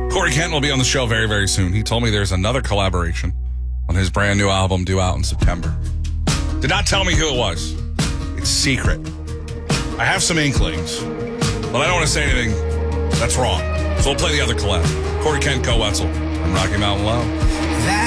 Corey Kent will be on the show very, very soon. He told me there's another collaboration on his brand new album due out in September. Did not tell me who it was. It's secret. I have some inklings, but I don't want to say anything that's wrong. So we'll play the other collab. Corey Kent, Co Wetzel, and Rocky Mountain Low.